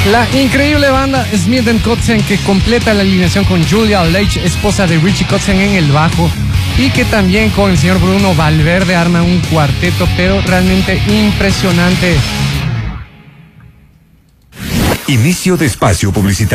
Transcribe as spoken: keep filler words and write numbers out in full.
La increíble banda Smith and Kotzen, que completa la alineación con Julia Leitch, esposa de Richie Kotzen, en el bajo, y que también con el señor Bruno Valverde arma un cuarteto, pero realmente impresionante. Inicio de espacio publicitario.